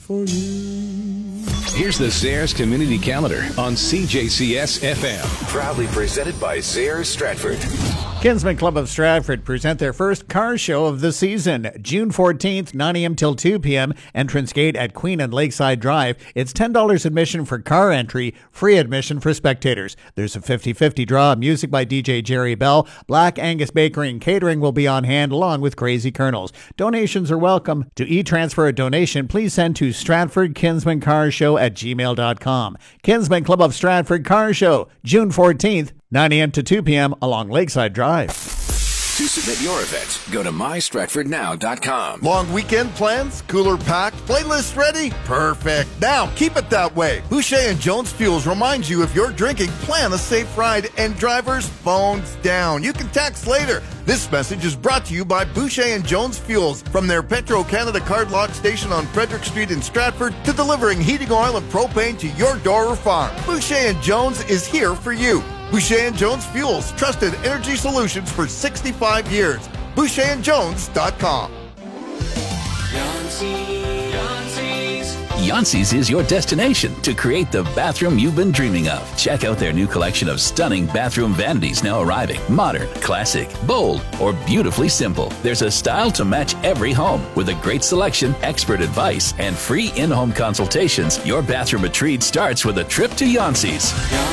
for you. Here's the Zayres Community Calendar on CJCS FM. Proudly presented by Zayres Stratford. Kinsman Club of Stratford present their first car show of the season. June 14th, 9 a.m. till 2 p.m. Entrance gate at Queen and Lakeside Drive. It's $10 admission for car entry, free admission for spectators. There's a 50-50 draw. Music by DJ Jerry Bell. Black Angus Bakery and Catering will be on hand along with Crazy Colonels. Donations are welcome. To e-transfer a donation, please send to StratfordKinsmanCarShow@gmail.com. Kinsman Club of Stratford Car Show, June 14th, 9 a.m. to 2 p.m. along Lakeside Drive. To submit your event, go to mystratfordnow.com. Long weekend plans? Cooler packed? Playlist ready? Perfect. Now, keep it that way. Boucher and Jones Fuels reminds you if you're drinking, plan a safe ride. And drivers, phones down. You can text later. This message is brought to you by Boucher and Jones Fuels. From their Petro-Canada card lock station on Frederick Street in Stratford to delivering heating oil and propane to your door or farm. Boucher and Jones is here for you. Boucher and Jones Fuels, trusted energy solutions for 65 years. BoucherandJones.com. Yancey's is your destination to create the bathroom you've been dreaming of. Check out their new collection of stunning bathroom vanities now arriving. Modern, classic, bold, or beautifully simple. There's a style to match every home. With a great selection, expert advice, and free in-home consultations, your bathroom retreat starts with a trip to Yancey's.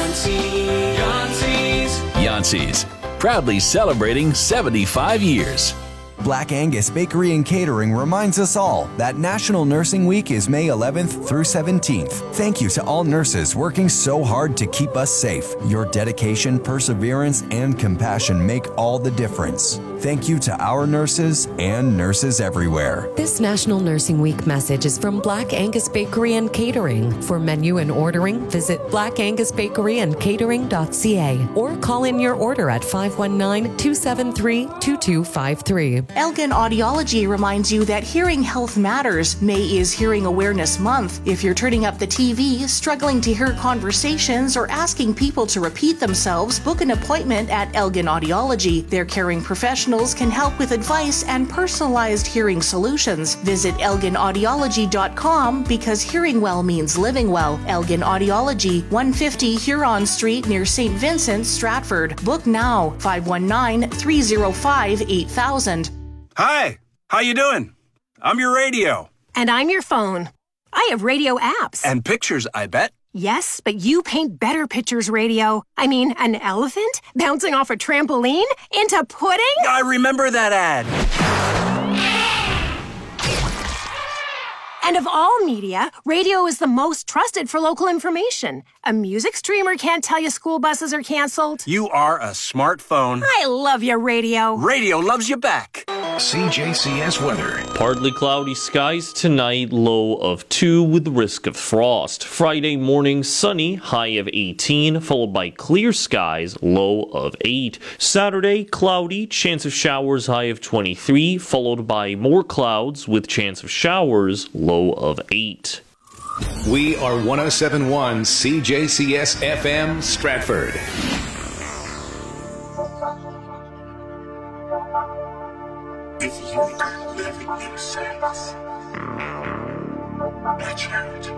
Yancey's, proudly celebrating 75 years. Black Angus Bakery and Catering reminds us all that National Nursing Week is May 11th through 17th. Thank you to all nurses working so hard to keep us safe. Your dedication, perseverance, and compassion make all the difference. Thank you to our nurses and nurses everywhere. This National Nursing Week message is from Black Angus Bakery and Catering. For menu and ordering, visit blackangusbakeryandcatering.ca or call in your order at 519-273-2253. Elgin Audiology reminds you that hearing health matters. May is Hearing Awareness Month. If you're turning up the TV, struggling to hear conversations, or asking people to repeat themselves, book an appointment at Elgin Audiology. Their caring professionals can help with advice and personalized hearing solutions. Visit ElginAudiology.com because hearing well means living well. Elgin Audiology, 150 Huron Street near St. Vincent, Stratford. Book now, 519-305-8000. Hi, how you doing? I'm your radio. And I'm your phone. I have radio apps. And pictures, I bet. Yes, but you paint better pictures, radio. I mean, an elephant bouncing off a trampoline into pudding? I remember that ad. And of all media, radio is the most trusted for local information. A music streamer can't tell you school buses are canceled. You are a smartphone. I love your radio. Radio loves you back. CJCS weather. Partly cloudy skies tonight, low of 2 with risk of frost. Friday morning, sunny, high of 18, followed by clear skies, low of 8. Saturday, cloudy, chance of showers, high of 23, followed by more clouds with chance of showers, low of 8. We are 107.1 CJCS FM Stratford. If you live in your sex, that's right.